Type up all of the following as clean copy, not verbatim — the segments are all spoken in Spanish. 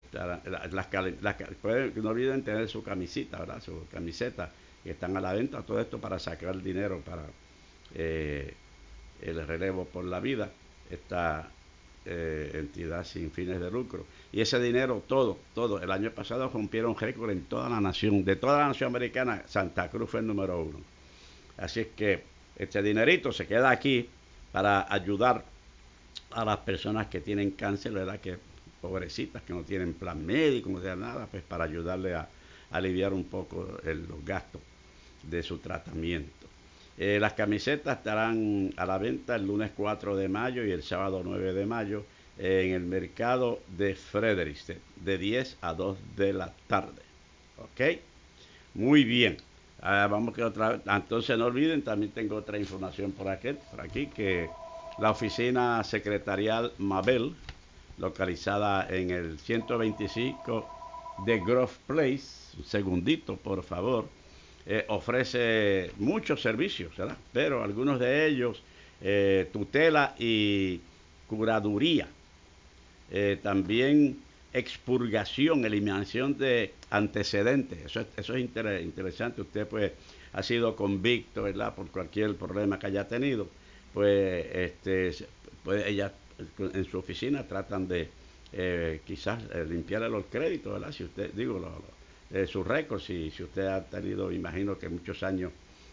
No olviden tener su camisita, ¿verdad? Su camiseta que están a la venta. Todo esto para sacar dinero para eh, el relevo por la vida, esta entidad sin fines de lucro. Y ese dinero, todo, el año pasado rompieron récord en toda la nación, de toda la nación americana, Santa Cruz fue el número uno. Así es que este dinerito se queda aquí para ayudar a las personas que tienen cáncer, ¿verdad? Que pobrecitas, que no tienen plan médico, no tienen nada, pues para ayudarle a aliviar un poco los gastos de su tratamiento. Las camisetas estarán a la venta el lunes 4 de mayo y el sábado 9 de mayo en el mercado de Frederiksted, de 10 a 2 de la tarde. ¿Ok? Muy bien. Vamos que otra vez. Entonces no olviden, también tengo otra información por aquí, que la oficina secretarial Mabel, localizada en el 125 de Grove Place, un segundito por favor, ofrece muchos servicios, ¿verdad? Pero algunos de ellos, tutela y curaduría, también expurgación, eliminación de antecedentes. Eso es interesante. Usted pues ha sido convicto, ¿verdad? Por cualquier problema que haya tenido, pues pues ella en su oficina tratan de quizás limpiarle los créditos, ¿verdad? Si usted, digo, sus récords, si usted ha tenido, imagino que muchos años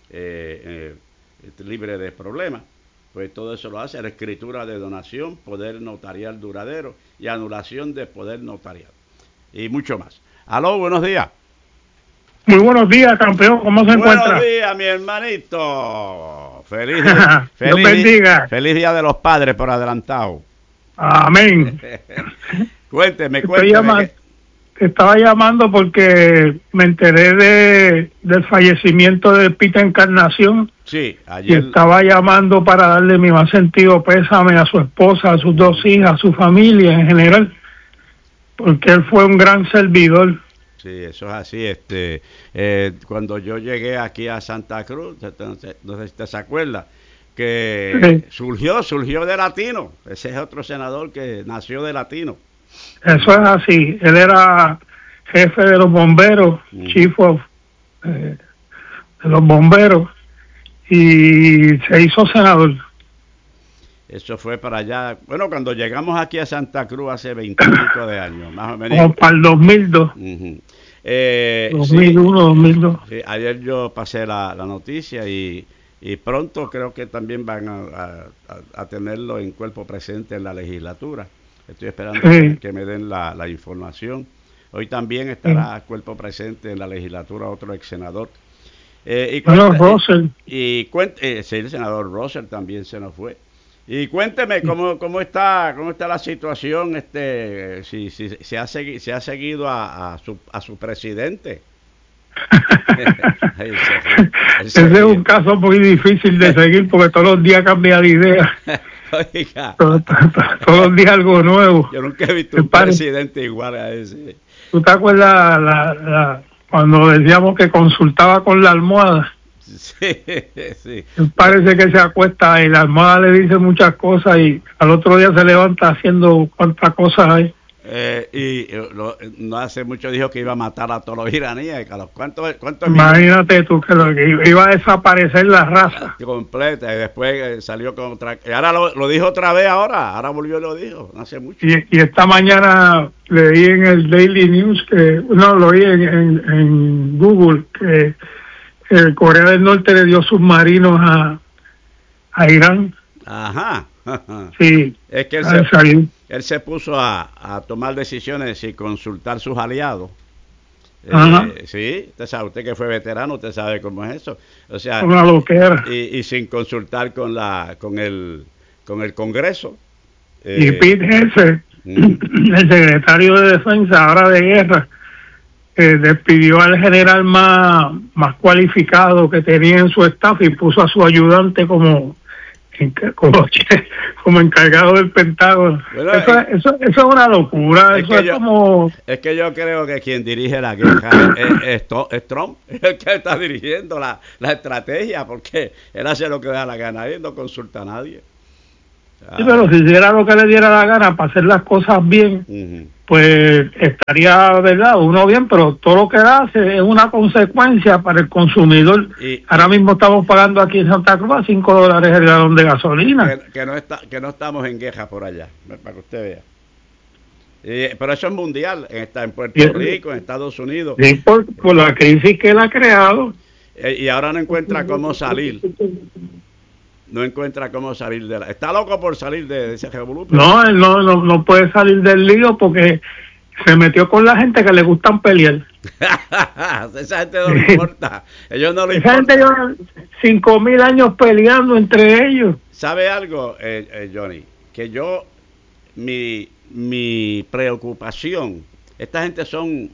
libre de problemas, pues todo eso lo hace, la escritura de donación, poder notarial duradero y anulación de poder notarial. Y mucho más. Aló, buenos días. Muy buenos días, campeón. ¿Cómo se encuentra? Buenos días, mi hermanito. Dios bendiga. Feliz Día de los Padres por adelantado. Amén. Cuénteme. Estaba llamando porque me enteré del fallecimiento de Pita Encarnación. Sí, ayer. Y estaba llamando para darle mi más sentido pésame a su esposa, a sus dos hijas, a su familia en general, porque él fue un gran servidor. Sí, eso es así. Cuando yo llegué aquí a Santa Cruz, no sé si usted se acuerda, que sí, surgió de latino. Ese es otro senador que nació de latino. Eso es así. Él era jefe de los bomberos, chief of de los bomberos, y se hizo senador. Eso fue para allá. Bueno, cuando llegamos aquí a Santa Cruz hace 25 de años, más o menos. Como para el 2002. 2001, 2002. Sí, ayer yo pasé la noticia y pronto creo que también van a tenerlo en cuerpo presente en la legislatura. Estoy esperando que me den la información. Hoy también estará cuerpo presente en la legislatura otro ex senador. Russell. Sí, el senador Russell también se nos fue. Y cuénteme cómo está la situación, si se ha seguido a su presidente. Ese es un caso muy difícil de seguir porque todos los días cambia de idea. Oiga, todos los días algo nuevo. Yo nunca he visto un presidente igual a ese. ¿Tú te acuerdas cuando decíamos que consultaba con la almohada? Sí. Parece que se acuesta y la almohada le dice muchas cosas y al otro día se levanta haciendo cuantas cosas hay. No hace mucho dijo que iba a matar a todos los iraníes. ¿Cuántos Imagínate tú que iba a desaparecer la raza completa y después salió con otra. Y ahora lo dijo otra vez ahora volvió y lo dijo, no hace mucho. Y esta mañana leí en el Daily News lo oí en Google que Corea del Norte le dio submarinos a Irán. Ajá. Sí. Es que él se puso a tomar decisiones sin consultar sus aliados. Sí, usted que fue veterano, usted sabe cómo es eso. O sea, una loquera. Y sin consultar con el Congreso. Y Pete Hegseth, el secretario de Defensa, ahora de guerra, despidió al general más cualificado que tenía en su staff y puso a su ayudante como encargado del Pentágono. Bueno, eso es una locura. Es que yo creo que quien dirige la guerra es Trump, el que está dirigiendo la estrategia, porque él hace lo que da la gana y no consulta a nadie. Sí, pero si hiciera lo que le diera la gana para hacer las cosas bien, pues estaría, ¿verdad? Uno bien, pero todo lo que hace es una consecuencia para el consumidor. Ahora mismo estamos pagando aquí en Santa Cruz a $5 el galón de gasolina. Que no estamos en queja por allá, para que usted vea. Pero eso es mundial, está en Puerto Rico, en Estados Unidos. Sí, por la crisis que él ha creado. Y ahora no encuentra cómo salir. No encuentra cómo salir de la... Está loco por salir de ese revolú. No, él no puede salir del lío porque se metió con la gente que le gustan pelear. Esa gente no le importa. Ellos no le importa. Esa gente lleva 5,000 años peleando entre ellos. ¿Sabe algo, Johnny? Que mi preocupación, esta gente son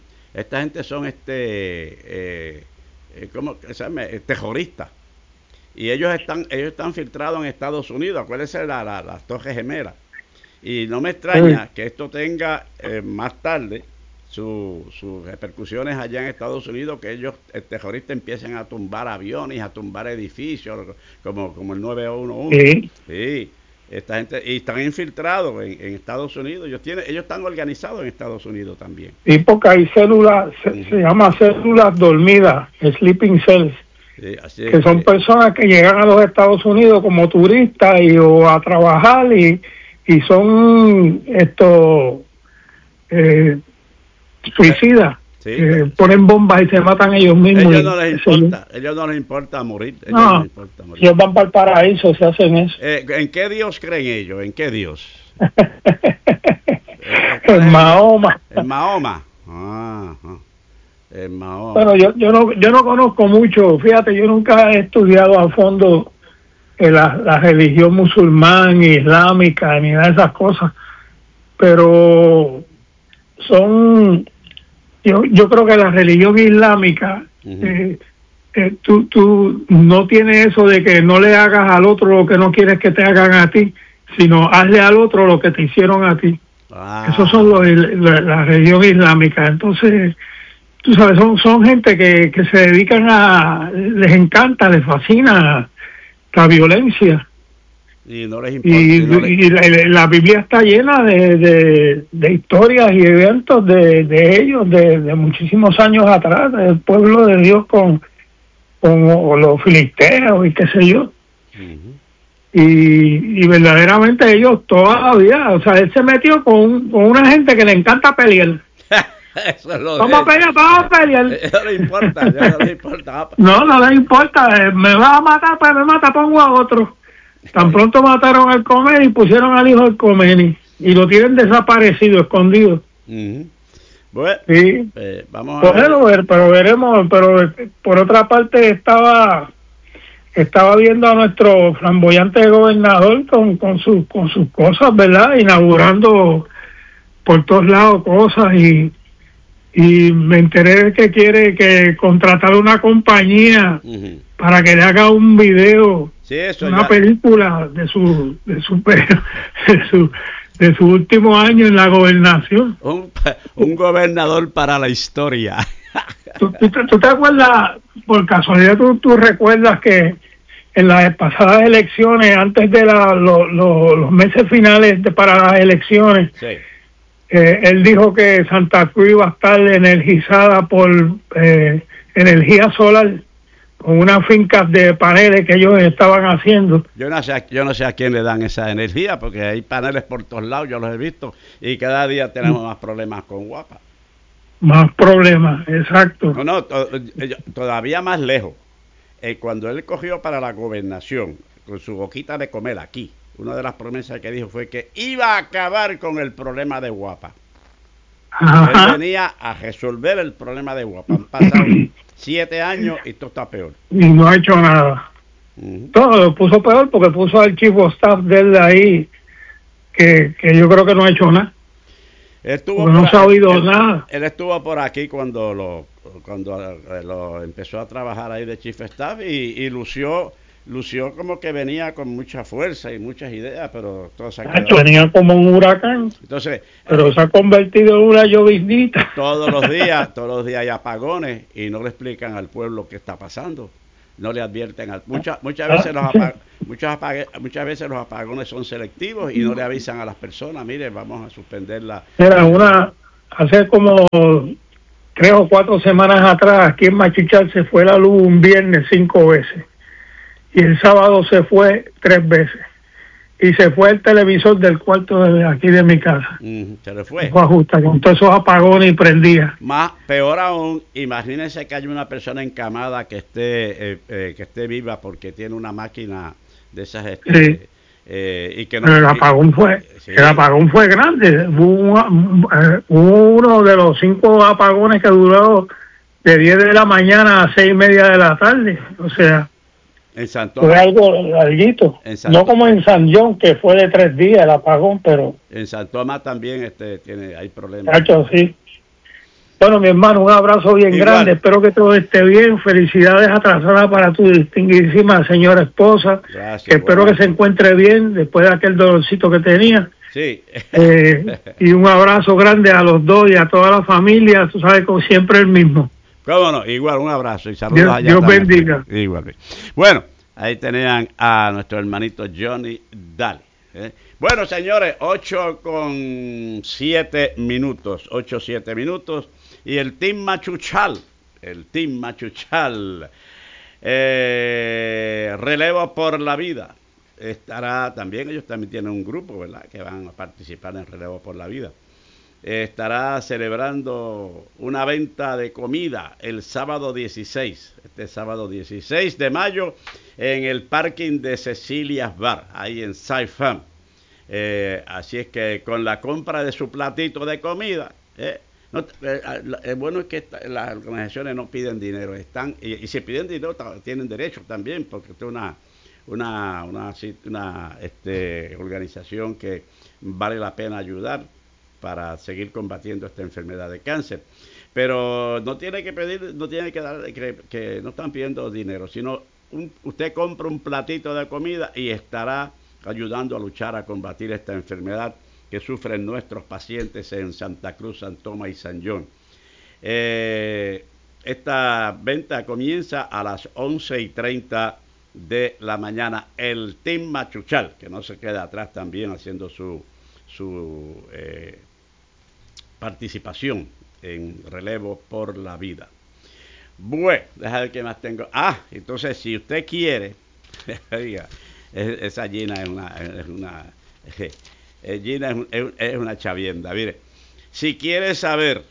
¿cómo se llama? Terroristas. Y ellos están filtrados en Estados Unidos. Acuérdense las Torres Gemelas. Y no me extraña que esto tenga más tarde sus repercusiones allá en Estados Unidos, que ellos, terroristas, empiecen a tumbar aviones, a tumbar edificios, como el 911. Sí. Esta gente, y están infiltrados en Estados Unidos. Ellos están organizados en Estados Unidos también. Sí, porque hay células, se llama células dormidas, sleeping cells. Sí, que son personas que llegan a los Estados Unidos como turistas o a trabajar y son suicidas. Sí, ponen bombas y se matan ellos mismos. Ellos no les importa morir. Ellos van para el paraíso, se hacen eso. ¿En qué Dios creen ellos? ¿En qué Dios? En Mahoma. En Mahoma. En Mahoma. Bueno, yo no conozco mucho. Fíjate, yo nunca he estudiado a fondo la religión musulmán, islámica, ni nada de esas cosas. Pero yo creo que la religión islámica, tú no tienes eso de que no le hagas al otro lo que no quieres que te hagan a ti, sino hazle al otro lo que te hicieron a ti. Esos son la religión islámica. Entonces, tú sabes, son gente que se dedican les encanta, les fascina la violencia. Y no les importa. Y la Biblia está llena de historias y eventos de ellos, de muchísimos años atrás, del pueblo de Dios con los filisteos y qué sé yo. Y verdaderamente ellos todavía, o sea, él se metió con una gente que le encanta pelear. Eso es lo vamos a pelear. No le importa. No le importa. Me vas a matar, pues me mata, pongo a otro. Tan pronto mataron al Khomeini y pusieron al hijo del Khomeini y lo tienen desaparecido, escondido. Bueno, sí. Vamos a ver, pero veremos. Pero por otra parte estaba viendo a nuestro flamboyante gobernador con sus cosas, ¿verdad? Inaugurando por todos lados cosas y me enteré de que quiere que contratar una compañía para que le haga un video, una película de su último año en la gobernación. Un gobernador para la historia. ¿Tú te acuerdas, por casualidad, tú recuerdas que en las pasadas elecciones, antes de los meses finales para las elecciones, él dijo que Santa Cruz iba a estar energizada por energía solar, con unas fincas de paneles que ellos estaban haciendo? Yo no sé a quién le dan esa energía, porque hay paneles por todos lados, yo los he visto, y cada día tenemos más problemas con Guapa. Más problemas, exacto. Todavía más lejos. Cuando él cogió para la gobernación, con su boquita de comer aquí, una de las promesas que dijo fue que iba a acabar con el problema de Guapa. Él venía a resolver el problema de Guapa. Han pasado 7 años y todo está peor. Y no ha hecho nada. Todo lo puso peor porque puso al chief of staff de él ahí, que yo creo que no ha hecho nada. No se ha oído nada. Él estuvo por aquí cuando lo empezó a trabajar ahí de chief of staff y lució como que venía con mucha fuerza y muchas ideas, pero todo se ha quedado. Venía como un huracán. Entonces, pero se ha convertido en una lloviznita. Todos los días hay apagones y no le explican al pueblo qué está pasando. no le advierten. Muchas veces los apagones son selectivos y no le avisan a las personas, mire, vamos a suspender la... Era hace como 3 o 4 semanas atrás, aquí en Machuchal se fue la luz un viernes 5 veces y el sábado se fue 3 veces. Y se fue el televisor del cuarto de aquí de mi casa. Se le fue. Fue ajustado con todos esos apagones y prendía. Peor aún, imagínense que hay una persona encamada que esté viva porque tiene una máquina de esas Sí. y que no. Pero el apagón fue grande. Hubo uno de los 5 apagones que duró de 10 de la mañana a 6:30 de la tarde. O sea, en Santo fue algo larguito. No como en San John, que fue de 3 días el apagón, pero... En San Tomás también hay problemas. Cacho, sí. Bueno, mi hermano, un abrazo bien grande. Espero que todo esté bien. Felicidades atrasadas para tu distinguidísima señora esposa. Gracias. Espero que se encuentre bien después de aquel dolorcito que tenía. Sí. Y un abrazo grande a los dos y a toda la familia. Tú sabes, como siempre, el mismo. Cómo no, igual, un abrazo y saludos allá. Dios bendiga. Igual. Bueno, ahí tenían a nuestro hermanito Johnny Daly. Bueno, señores, 8:07 minutos. 8:07 minutos. Y el Team Machuchal. Relevo por la Vida. Estará también, ellos también tienen un grupo, ¿verdad?, que van a participar en Relevo por la Vida. Estará celebrando una venta de comida el sábado 16, este sábado 16 de mayo, en el parking de Cecilia's Bar, ahí en Saifam. Así es que con la compra de su platito de comida, bueno es que las organizaciones no piden dinero, y si piden dinero tienen derecho también, porque esto es una organización que vale la pena ayudar para seguir combatiendo esta enfermedad de cáncer. Pero no tiene que pedir, no tiene que dar, que no están pidiendo dinero, sino usted compra un platito de comida y estará ayudando a luchar a combatir esta enfermedad que sufren nuestros pacientes en Santa Cruz, San Tomás y San John. Esta venta comienza a las 11:30 de la mañana. El Team Machuchal, que no se queda atrás también haciendo su participación en Relevo por la Vida. Bueno, déjame ver qué más tengo. Entonces, si usted quiere, oiga, esa Gina es una chavienda. Mire, si quiere saber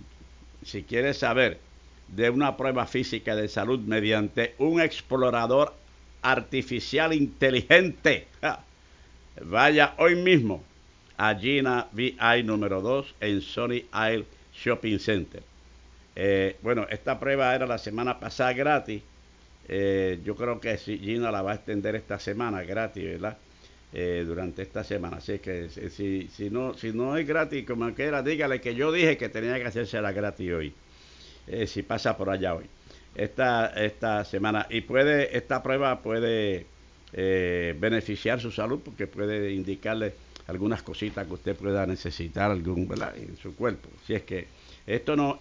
de una prueba física de salud mediante un explorador artificial inteligente, vaya hoy mismo a Gina VI número 2 en Sunny Isle Shopping Center. Bueno, esta prueba era la semana pasada gratis. Yo creo que Gina la va a extender esta semana gratis, ¿verdad? Durante esta semana. Así que si no es gratis, como quiera, dígale que yo dije que tenía que hacerse la gratis hoy. Si pasa por allá hoy. Esta semana. Y esta prueba puede beneficiar su salud, porque puede indicarle algunas cositas que usted pueda necesitar, ¿verdad?, en su cuerpo. Si es que esto no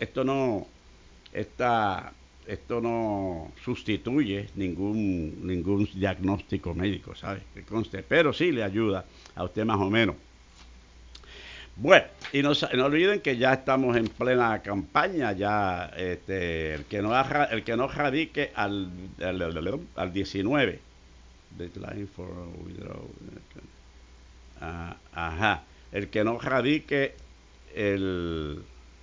sustituye ningún diagnóstico médico, ¿sabe?, que conste, pero sí le ayuda a usted más o menos. Bueno, y no olviden que ya estamos en plena campaña, ya el que no radique al 19, deadline for withdrawal, el que no radique el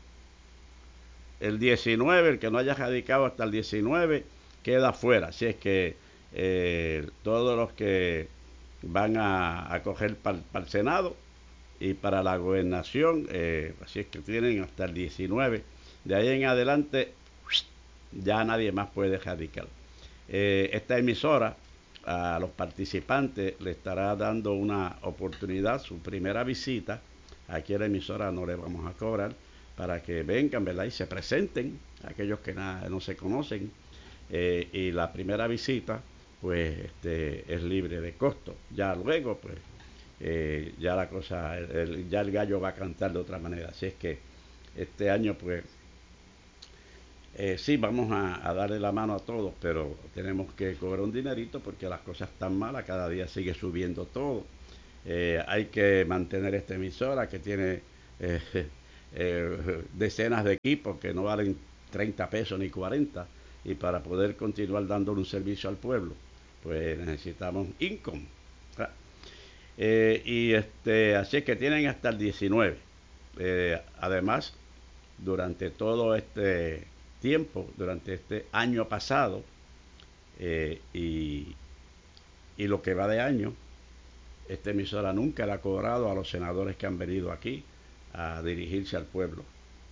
19, el que no haya radicado hasta el 19 queda fuera. Así es que todos los que van a coger para el Senado y para la gobernación, así es que tienen hasta el 19. De ahí en adelante ya nadie más puede radicar. Esta emisora a los participantes le estará dando una oportunidad, su primera visita. Aquí a la emisora no le vamos a cobrar, para que vengan, ¿verdad?, y se presenten aquellos que no se conocen. Y la primera visita pues es libre de costo. Ya luego pues ya la cosa, ya el gallo va a cantar de otra manera. Así es que este año pues sí, vamos a darle la mano a todos, pero tenemos que cobrar un dinerito porque las cosas están malas, cada día sigue subiendo todo. Hay que mantener esta emisora que tiene eh, decenas de equipos que no valen 30 pesos ni 40, y para poder continuar dando un servicio al pueblo, pues necesitamos income. Así es que tienen hasta el 19. Además, durante todo este tiempo, durante este año pasado, eh, y, y lo que va de año, esta emisora nunca le ha cobrado a los senadores que han venido aquí a dirigirse al pueblo,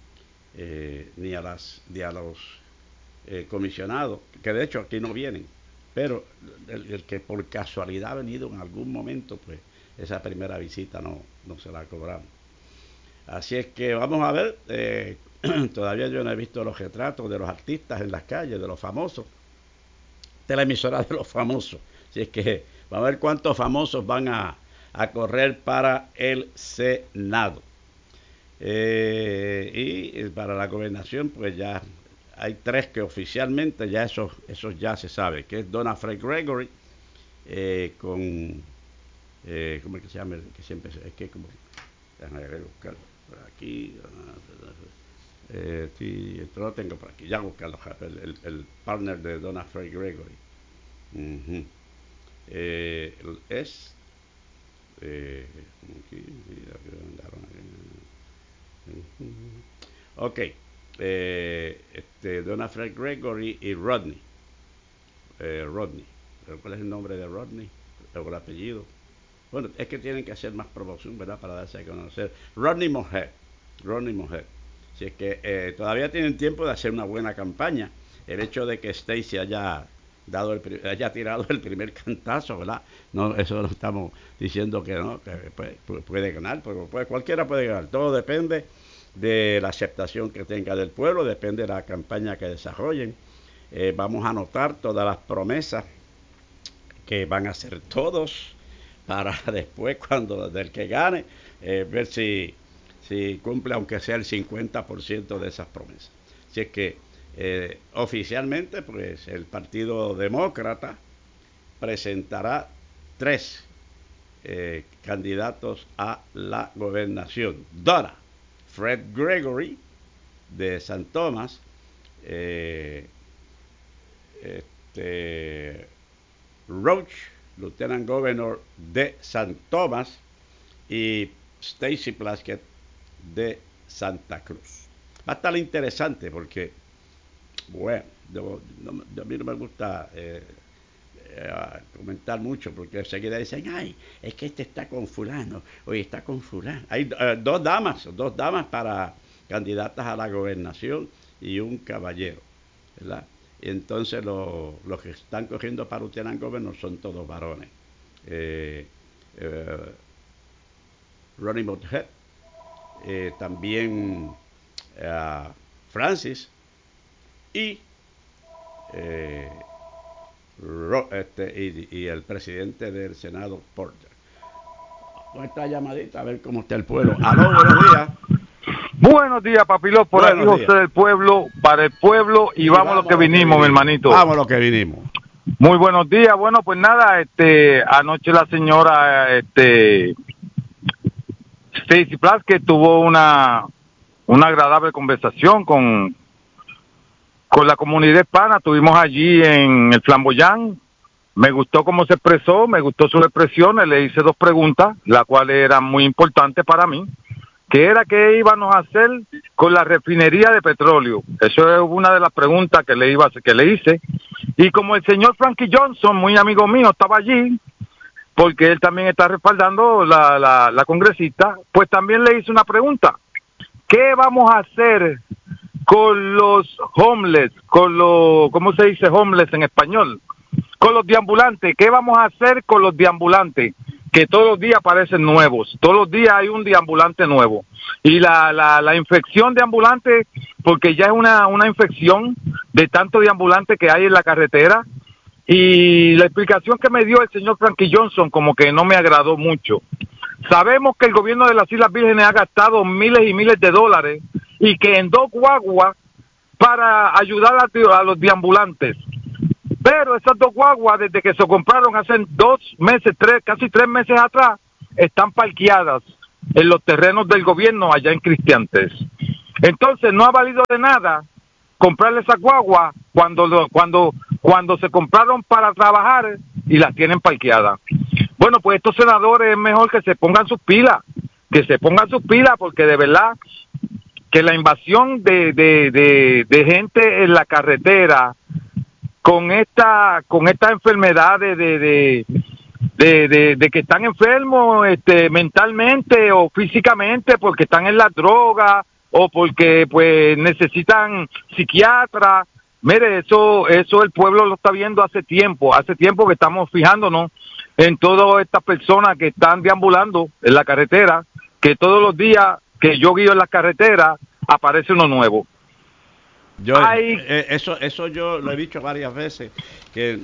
ni a los comisionados, que de hecho aquí no vienen, pero el que por casualidad ha venido en algún momento, pues esa primera visita no se la cobramos. Así es que vamos a ver, todavía yo no he visto los retratos de los artistas en las calles, de los famosos, de la emisora de los famosos. Así es que vamos a ver cuántos famosos van a correr para el Senado. Y para la gobernación, pues ya hay 3 que oficialmente ya esos ya se sabe, que es Donna Fred Gregory, con ¿cómo es que se llama? Que siempre es que como déjame buscar por aquí, sí, esto lo tengo por aquí, ya buscarlo, el partner de Donna Fred Gregory. Uh-huh. Es aquí, ok, Donna Fred Gregory y Rodney. Rodney, ¿cuál es el nombre de Rodney? O el apellido. Bueno, es que tienen que hacer más promoción, ¿verdad? Para darse a conocer. Rodney Moher. Rodney Moher. Si es que todavía tienen tiempo de hacer una buena campaña. El hecho de que Stacey haya tirado el primer cantazo, ¿verdad? No, eso no estamos diciendo que no, que puede ganar, pero cualquiera puede ganar. Todo depende de la aceptación que tenga del pueblo, depende de la campaña que desarrollen. Vamos a anotar todas las promesas que van a hacer todos para después, cuando del que gane, ver si cumple aunque sea el 50% de esas promesas. Así es que oficialmente, pues el Partido Demócrata presentará 3 candidatos a la gobernación. Donna Fred Gregory de San Tomás, Roach, Lieutenant Governor de San Tomás, y Stacey Plaskett de Santa Cruz. Va a estar interesante porque, bueno, a mí no me gusta comentar mucho porque enseguida dicen, ay, es que este está con fulano, oye, está con fulano. Hay dos damas para candidatas a la gobernación y un caballero, ¿verdad? Y entonces los que están cogiendo para Lieutenant Governor son todos varones. Ronnie Mothead, también Francis y, y el presidente del Senado, Porter. Con esta llamadita a ver cómo está el pueblo. Aló, buenos días. Buenos días, Papiló, por aquí José del Pueblo, para el pueblo, y vamos lo que vinimos, mi hermanito. Vamos lo que vinimos. Muy buenos días. Bueno, pues nada, anoche la señora Stacey Plaskett tuvo una agradable conversación con la comunidad hispana. Estuvimos allí en el Flamboyán. Me gustó cómo se expresó, me gustó sus expresiones. Le hice 2 preguntas, las cuales eran muy importantes para mí, que era qué íbamos a hacer con la refinería de petróleo. Eso es una de las preguntas que le hice. Y como el señor Frankie Johnson, muy amigo mío, estaba allí, porque él también está respaldando la congresista, pues también le hice una pregunta. ¿Qué vamos a hacer con los homeless, ¿cómo se dice homeless en español? Con los deambulantes. ¿Qué vamos a hacer con los deambulantes? Que todos los días aparecen nuevos, todos los días hay un deambulante nuevo. Y la infección de ambulantes, porque ya es una infección de tanto deambulante que hay en la carretera, y la explicación que me dio el señor Frankie Johnson como que no me agradó mucho. Sabemos que el gobierno de las Islas Vírgenes ha gastado miles y miles de dólares y que en 2 guaguas para ayudar a los deambulantes. Pero esas dos guaguas, desde que se compraron hace 2 meses, casi 3 meses atrás, están parqueadas en los terrenos del gobierno allá en Cristiantes. Entonces no ha valido de nada comprarle esas guaguas cuando se compraron para trabajar y las tienen parqueadas. Bueno, pues estos senadores es mejor que se pongan sus pilas, porque de verdad que la invasión de gente en la carretera con esta enfermedad de que están enfermos mentalmente o físicamente porque están en la droga o porque pues necesitan psiquiatra. Mire, eso el pueblo lo está viendo hace tiempo que estamos fijándonos en todas estas personas que están deambulando en la carretera, que todos los días que yo guío en la carretera aparece uno nuevo. Eso yo lo he dicho varias veces, que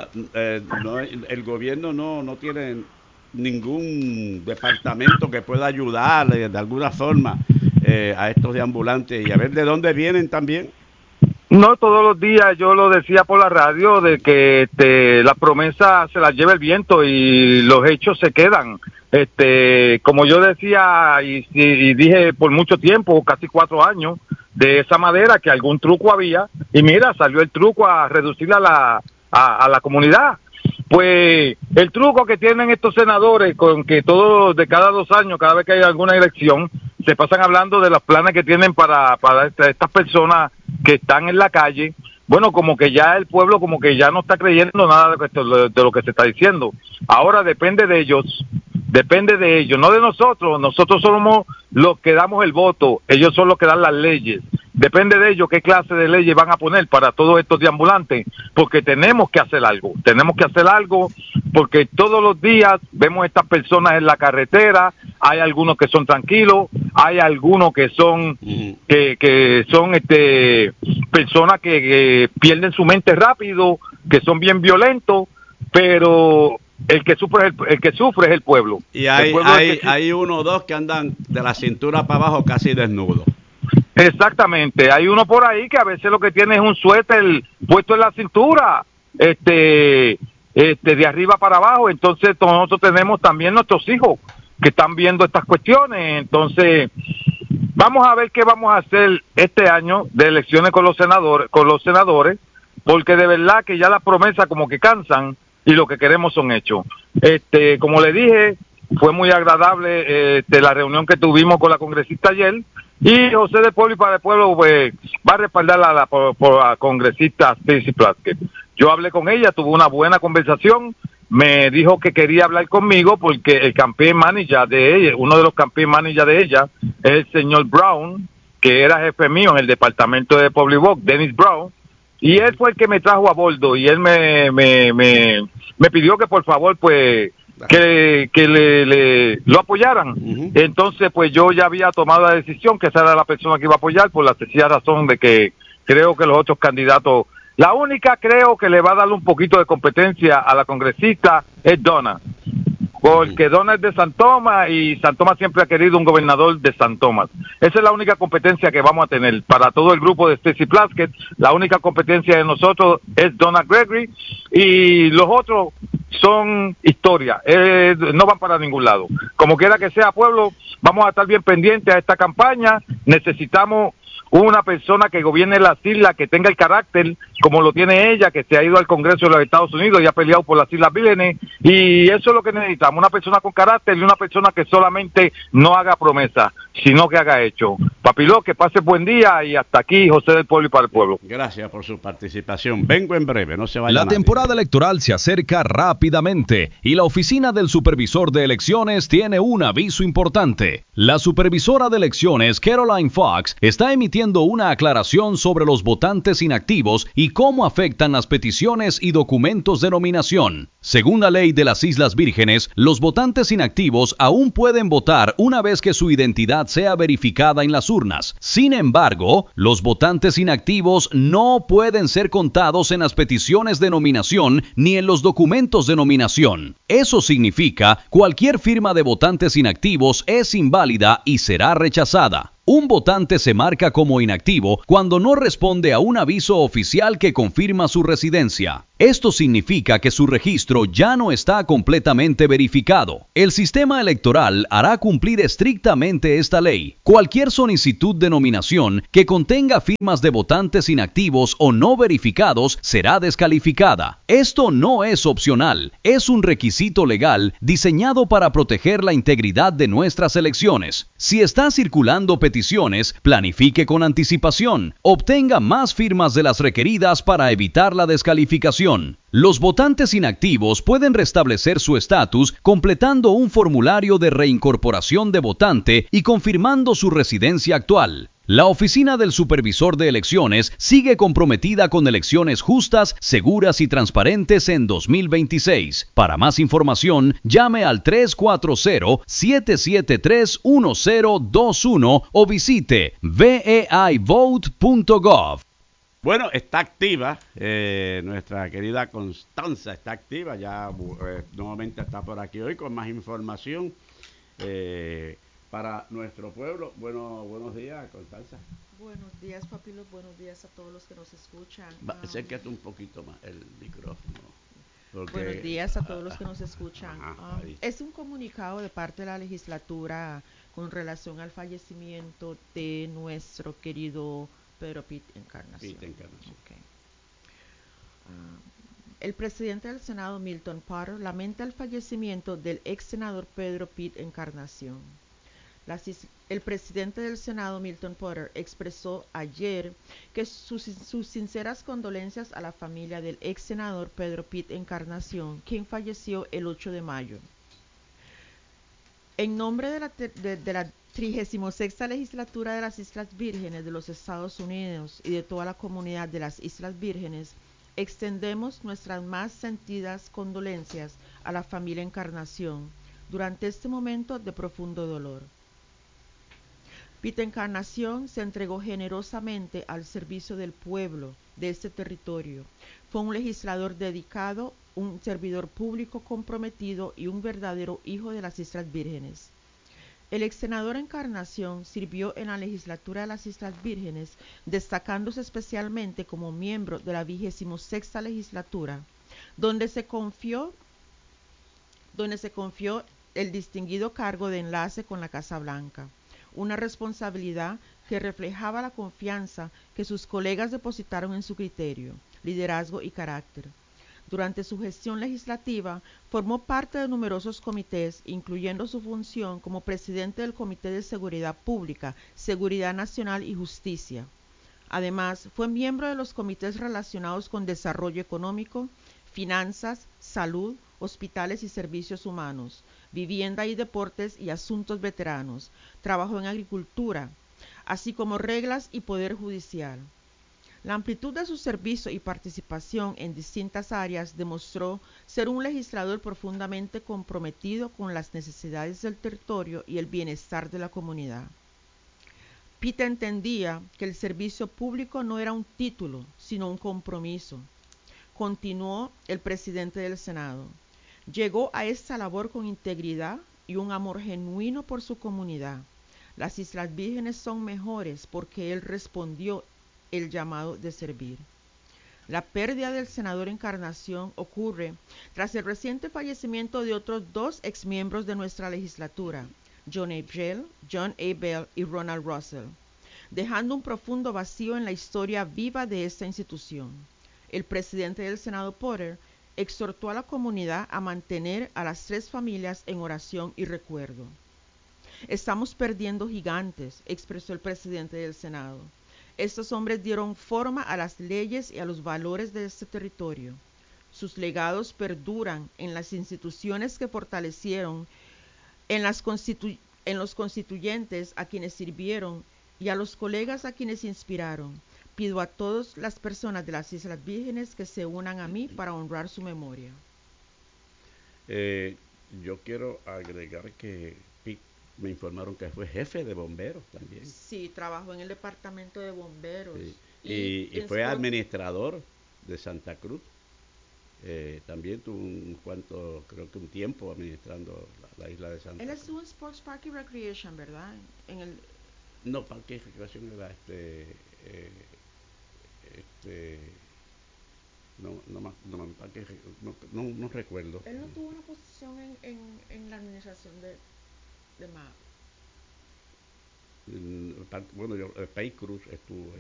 el gobierno no tiene ningún departamento que pueda ayudar de alguna forma a estos deambulantes y a ver de dónde vienen también. No, todos los días yo lo decía por la radio de que la promesa se la lleva el viento y los hechos se quedan. Como yo decía y dije por mucho tiempo, casi 4 años, de esa madera que algún truco había, y mira, salió el truco a reducir a la comunidad. Pues el truco que tienen estos senadores, con que todos de cada 2 años, cada vez que hay alguna elección, se pasan hablando de los planes que tienen para estas personas que están en la calle. Bueno, como que ya el pueblo como que ya no está creyendo nada de lo que se está diciendo. Ahora depende de ellos, no de nosotros. Nosotros somos los que damos el voto, ellos son los que dan las leyes. Depende de ellos qué clase de leyes van a poner para todos estos deambulantes, porque tenemos que hacer algo, porque todos los días vemos estas personas en la carretera. Hay algunos que son tranquilos, hay algunos que son que son personas que pierden su mente rápido, que son bien violentos, pero el que sufre es el pueblo. Y hay 1 o 2 que andan de la cintura para abajo casi desnudos. Exactamente, hay uno por ahí que a veces lo que tiene es un suéter puesto en la cintura, de arriba para abajo. Entonces nosotros tenemos también nuestros hijos que están viendo estas cuestiones. Entonces vamos a ver qué vamos a hacer este año de elecciones con los senadores, porque de verdad que ya las promesas como que cansan y lo que queremos son hechos. Como le dije, fue muy agradable la reunión que tuvimos con la congresista ayer. Y José del Pueblo y para el Pueblo pues va a respaldar a la congresista Stacey Plaskett. Yo hablé con ella, tuve una buena conversación, me dijo que quería hablar conmigo porque el campaign manager de ella, uno de los campaign managers de ella, es el señor Brown, que era jefe mío en el departamento de Public Works, Dennis Brown, y él fue el que me trajo a bordo y él me pidió que por favor pues que lo apoyaran. Entonces pues yo ya había tomado la decisión que esa era la persona que iba a apoyar, por la sencilla razón de que creo que los otros candidatos, la única creo que le va a dar un poquito de competencia a la congresista es Donna, porque Donna es de San Tomás y San Tomás siempre ha querido un gobernador de San Tomás. Esa es la única competencia que vamos a tener para todo el grupo de Stacey Plaskett. La única competencia de nosotros es Donna Gregory y los otros son historia, no van para ningún lado. Como quiera que sea, pueblo, vamos a estar bien pendientes a esta campaña. Necesitamos una persona que gobierne las islas, que tenga el carácter como lo tiene ella, que se ha ido al Congreso de los Estados Unidos y ha peleado por las Islas Vírgenes, y eso es lo que necesitamos, una persona con carácter y una persona que solamente no haga promesas, sino que haga hecho. Papiló, que pase buen día, y hasta aquí José del Pueblo y para el Pueblo. Gracias por su participación. Vengo en breve, no se vaya. La temporada electoral se acerca rápidamente y la oficina del supervisor de elecciones tiene un aviso importante. La supervisora de elecciones, Caroline Fox, está emitiendo una aclaración sobre los votantes inactivos y cómo afectan las peticiones y documentos de nominación. Según la ley de las Islas Vírgenes, los votantes inactivos aún pueden votar una vez que su identidad sea verificada en las urnas. Sin embargo, los votantes inactivos no pueden ser contados en las peticiones de nominación ni en los documentos de nominación. Eso significa cualquier firma de votantes inactivos es inválida y será rechazada. Un votante se marca como inactivo cuando no responde a un aviso oficial que confirma su residencia. Esto significa que su registro ya no está completamente verificado. El sistema electoral hará cumplir estrictamente esta ley. Cualquier solicitud de nominación que contenga firmas de votantes inactivos o no verificados será descalificada. Esto no es opcional, es un requisito legal diseñado para proteger la integridad de nuestras elecciones. Si está circulando peticiones, planifique con anticipación. Obtenga más firmas de las requeridas para evitar la descalificación. Los votantes inactivos pueden restablecer su estatus completando un formulario de reincorporación de votante y confirmando su residencia actual. La Oficina del Supervisor de Elecciones sigue comprometida con elecciones justas, seguras y transparentes en 2026. Para más información, llame al 340-773-1021 o visite weivote.gov. Bueno, está activa, nuestra querida Constanza está activa, ya nuevamente está por aquí hoy con más información para nuestro pueblo. Buenos días, Constanza. Buenos días, Papilo, buenos días a todos los que nos escuchan. Acércate un poquito más el micrófono. Buenos días a todos los que nos escuchan. Es un comunicado de parte de la legislatura con relación al fallecimiento de nuestro querido Pedro Pitt Encarnación. Okay. El presidente del Senado, Milton Potter, lamenta el fallecimiento del ex senador Pedro Pitt Encarnación. El presidente del Senado, Milton Potter, expresó ayer que sus sinceras condolencias a la familia del ex senador Pedro Pitt Encarnación, quien falleció el 8 de mayo. En nombre de la 36ª legislatura de las Islas Vírgenes de los Estados Unidos y de toda la comunidad de las Islas Vírgenes, extendemos nuestras más sentidas condolencias a la familia Encarnación durante este momento de profundo dolor. Pitt Encarnación se entregó generosamente al servicio del pueblo de este territorio. Fue un legislador dedicado, un servidor público comprometido y un verdadero hijo de las Islas Vírgenes. El ex senador Encarnación sirvió en la legislatura de las Islas Vírgenes, destacándose especialmente como miembro de la 26ª legislatura, donde se confió el distinguido cargo de enlace con la Casa Blanca, una responsabilidad que reflejaba la confianza que sus colegas depositaron en su criterio, liderazgo y carácter. Durante su gestión legislativa, formó parte de numerosos comités, incluyendo su función como presidente del Comité de Seguridad Pública, Seguridad Nacional y Justicia. Además, fue miembro de los comités relacionados con desarrollo económico, finanzas, salud, hospitales y servicios humanos, vivienda y deportes y asuntos veteranos. Trabajó en agricultura, así como reglas y poder judicial. La amplitud de su servicio y participación en distintas áreas demostró ser un legislador profundamente comprometido con las necesidades del territorio y el bienestar de la comunidad. Pitt entendía que el servicio público no era un título, sino un compromiso. Continuó el presidente del Senado. Llegó a esta labor con integridad y un amor genuino por su comunidad. Las Islas Vírgenes son mejores porque él respondió el llamado de servir. La pérdida del senador Encarnación ocurre tras el reciente fallecimiento de otros dos exmiembros de nuestra legislatura, John A. Bell y Ronald Russell, dejando un profundo vacío en la historia viva de esta institución. El presidente del Senado, Potter, exhortó a la comunidad a mantener a las tres familias en oración y recuerdo. Estamos perdiendo gigantes, expresó el presidente del Senado. Estos hombres dieron forma a las leyes y a los valores de este territorio. Sus legados perduran en las instituciones que fortalecieron, en los constituyentes a quienes sirvieron y a los colegas a quienes inspiraron. Pido a todas las personas de las Islas Vírgenes que se unan a mí para honrar su memoria. Yo quiero agregar que me informaron que fue jefe de bomberos también. Sí, trabajó en el departamento de bomberos. Sí. Y fue administrador de Santa Cruz. También tuvo creo que un tiempo administrando la isla de Santa Cruz. Él estuvo en Sports Park y Recreation, ¿verdad? No, parque de recreación era no, parque, no recuerdo. Él no tuvo una posición en la administración de MAP. Bueno, Pay Cruz estuvo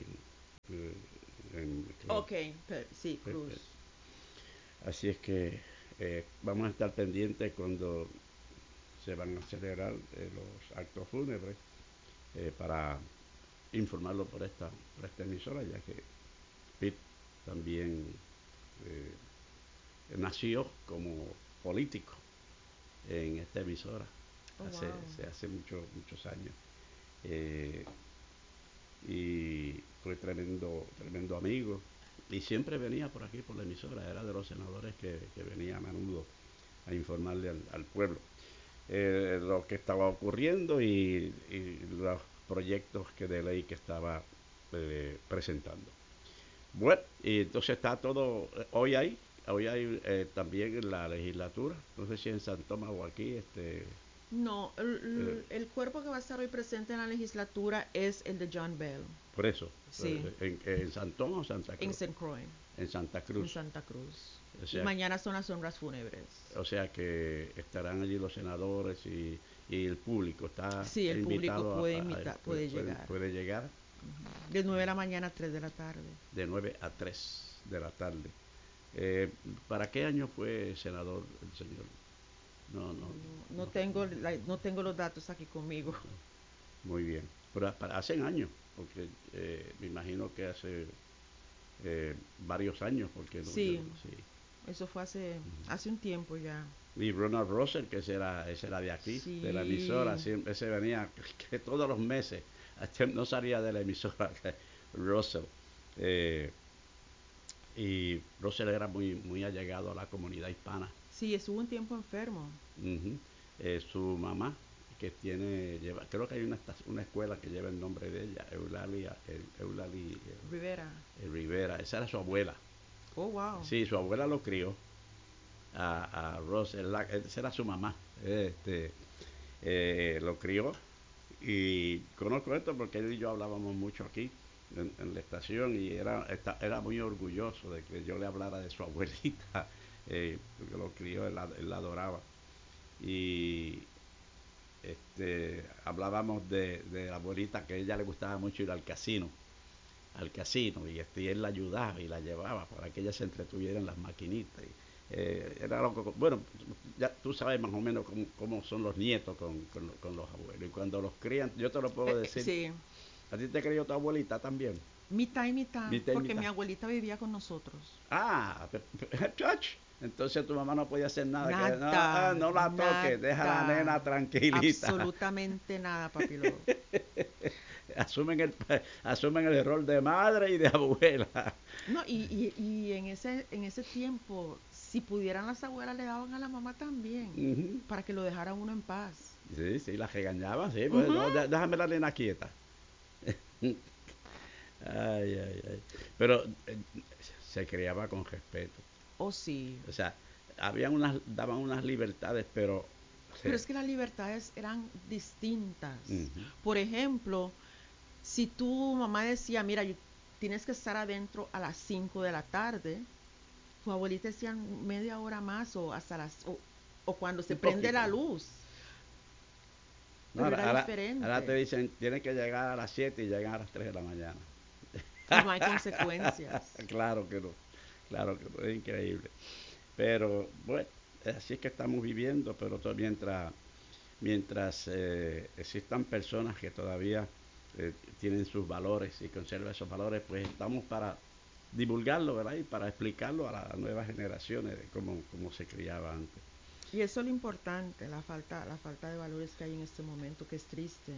Ok, sí, Cruz. Así es que vamos a estar pendientes cuando se van a celebrar los actos fúnebres para informarlo por esta emisora, ya que Pete también nació como político en esta emisora hace muchos años. Y fue tremendo amigo, y siempre venía por aquí por la emisora, era de los senadores que venía a menudo a informarle al pueblo lo que estaba ocurriendo y los proyectos de ley que estaba presentando. Bueno, y entonces está todo, hoy hay también en la legislatura, no sé si en San Tomás o aquí, No, el cuerpo que va a estar hoy presente en la legislatura es el de John Bell. por eso, Sí. ¿en San Tomás o Santa Cruz? En St. Croix. En Santa Cruz. En Santa Cruz. O sea, y mañana son las honras fúnebres. O sea que estarán allí los senadores y el público está sí, el invitado público puede llegar. Puede llegar. De 9 de la mañana a 3 de la tarde. De 9 a 3 de la tarde. ¿Para qué año fue senador el señor? No tengo los datos aquí conmigo. Muy bien. Pero hace años, porque me imagino que hace varios años, porque sí. Eso fue hace un tiempo ya. Y Ronald Russell, que ese era de aquí, sí. de la emisora, siempre se venía, que todos los meses, no salía de la emisora, Russell. Y Russell era muy allegado a la comunidad hispana. Sí, estuvo un tiempo enfermo. Su mamá, que creo que hay una escuela que lleva el nombre de ella, Eulalie Rivera, esa era su abuela. Oh, wow. Sí, su abuela lo crió a Ross, esa era su mamá, lo crió, y conozco esto porque él y yo hablábamos mucho aquí en la estación, y era muy orgulloso de que yo le hablara de su abuelita, porque lo crió, él la adoraba, y hablábamos de la abuelita, que a ella le gustaba mucho ir al casino, y él la ayudaba y la llevaba para que ella se entretuviera en las maquinitas. Era loco. Bueno, ya tú sabes más o menos cómo son los nietos con los abuelos, y cuando los crían, yo te lo puedo decir. Sí. ¿A ti te crió tu abuelita también? Mitad y mitad, porque mitad. mi abuelita vivía con nosotros. Chach. Entonces tu mamá no podía hacer nada. Nada, no la toques, deja a la nena tranquilita. Absolutamente nada, papi Loro. asumen el rol de madre y de abuela. No, y en ese tiempo, si pudieran, las abuelas le daban a la mamá también, para que lo dejara uno en paz. Sí, la regañaban, sí, pues no, déjame la nena quieta. Ay. Pero se criaba con respeto. Oh, sí. O sea, daban unas libertades, pero es que las libertades eran distintas. Por ejemplo, si tu mamá decía, mira, tienes que estar adentro a las 5 de la tarde, tu abuelita decía media hora más, o hasta o cuando se prende la luz. Pero era diferente. Ahora te dicen, tienes que llegar a las 7 y llegar a las 3 de la mañana. Y no hay consecuencias. Claro que no, es increíble. Pero bueno, así es que estamos viviendo, pero mientras existan personas que todavía tienen sus valores y conservan esos valores, pues estamos para divulgarlo, ¿verdad? Y para explicarlo a las nuevas generaciones de cómo se criaba antes. Y eso es lo importante, la falta de valores que hay en este momento, que es triste.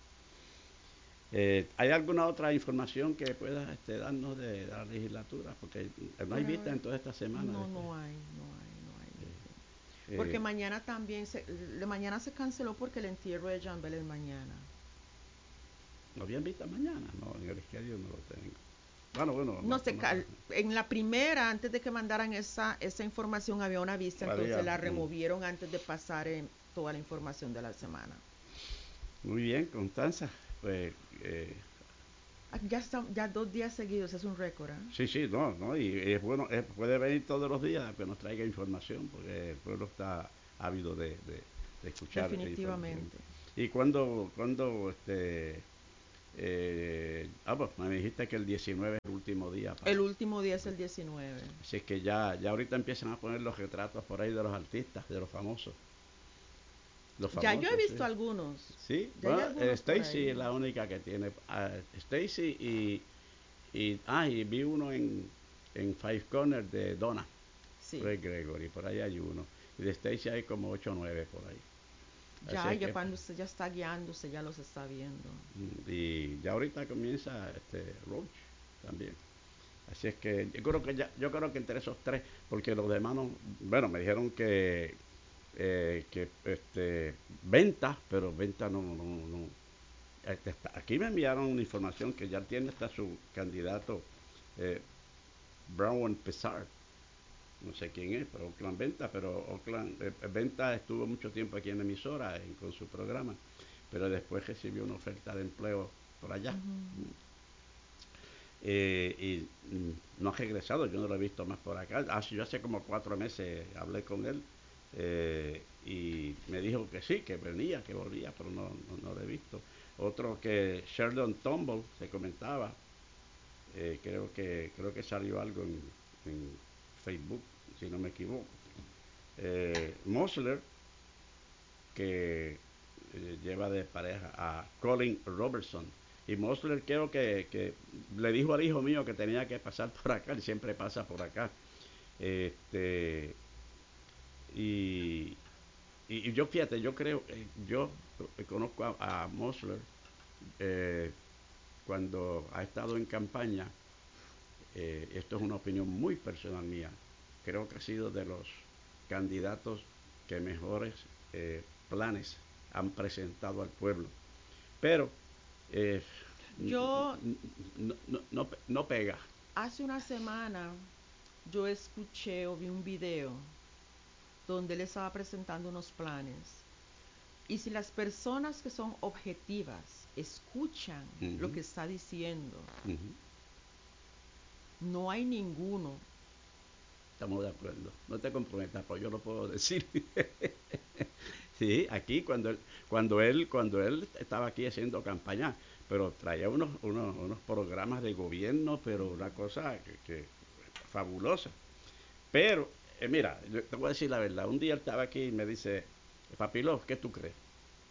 ¿Hay alguna otra información que puedas darnos de la legislatura? Porque no hay vista en toda esta semana. No hay. Porque mañana también mañana se canceló porque el entierro de John Bell es mañana. ¿No habían vista mañana? No, en el schedule no lo tengo. En la primera, antes de que mandaran esa información, había una vista, entonces la removieron antes de pasar en toda la información de la semana. Muy bien, Constanza. pues Ya 2 días seguidos es un récord, ¿eh? sí, no, y es bueno, puede venir todos los días que nos traiga información, porque el pueblo está ávido de escuchar información. Definitivamente. Y cuando pues me dijiste que el 19 es el último día para. El último día es el 19. Así es que ya ahorita empiezan a poner los retratos por ahí de los artistas, de los famosos. Ya yo he Sí. visto algunos. Sí, Ya hay bueno, algunos por Stacy ahí. es la única que tiene. Stacy y vi uno en Five Corners de Donna, Sí. Ray Gregory, por ahí hay uno. Y de Stacy hay como 8 o 9 por ahí. Ya cuando usted ya está guiándose, ya los está viendo. Y ya ahorita comienza Roach también. Así es que yo creo que entre esos tres, porque los demás no, bueno, me dijeron que venta, pero venta no. Aquí me enviaron una información que ya tiene hasta su candidato Brown Pessard, no sé quién es, pero Oakland Venta, pero Oakland Venta estuvo mucho tiempo aquí en la emisora con su programa, pero después recibió una oferta de empleo por allá. Y no ha regresado, yo no lo he visto más por acá. Yo hace como 4 meses hablé con él y me dijo que sí, que venía, que volvía, pero no lo he visto. Otro que Sheldon Tumble se comentaba, creo que salió algo en Facebook, si no me equivoco. Mosler, que lleva de pareja a Colin Robertson. Y Mosler creo que le dijo al hijo mío que tenía que pasar por acá, él siempre pasa por acá. Y yo, fíjate, yo creo, yo conozco a Mosler cuando ha estado en campaña. Esto es una opinión muy personal mía. Creo que ha sido de los candidatos que mejores planes han presentado al pueblo. Pero Yo no pega. hace una semana yo escuché o vi un video donde él estaba presentando unos planes. Y si las personas que son objetivas escuchan lo que está diciendo, no hay ninguno. Estamos de acuerdo. No te comprometas, pues yo lo puedo decir. Sí, aquí cuando él estaba aquí haciendo campaña, pero traía unos programas de gobierno, pero una cosa que fabulosa. Pero, mira, yo te voy a decir la verdad. Un día él estaba aquí y me dice, Papilov, ¿qué tú crees